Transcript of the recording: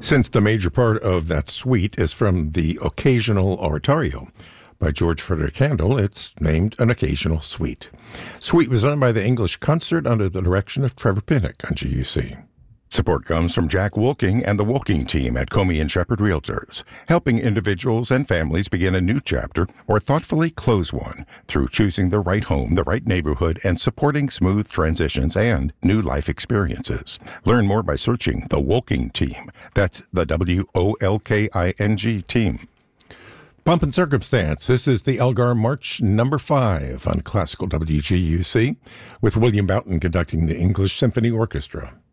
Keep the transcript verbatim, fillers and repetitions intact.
Since the major part of that suite is from the Occasional Oratorio by George Frederick Handel, it's named an Occasional Suite. Suite was done by the English Concert under the direction of Trevor Pinnock on G U C. Support comes from Jack Wolking and the Wolking team at Comey and Shepherd Realtors, helping individuals and families begin a new chapter or thoughtfully close one through choosing the right home, the right neighborhood, and supporting smooth transitions and new life experiences. Learn more by searching the Wolking team. That's the W O L K I N G team. Pomp and Circumstance. This is the Elgar March number five on Classical W G U C with William Boughton conducting the English Symphony Orchestra.